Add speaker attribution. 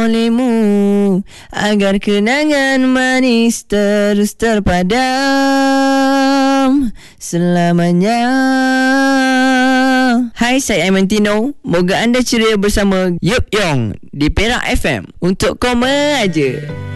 Speaker 1: olehmu agar kenangan manis terus terpadam selamanya. Hai, saya Aiman Tino. Moga anda ceria bersama Yup Yong di Perak FM. Untuk koma aja.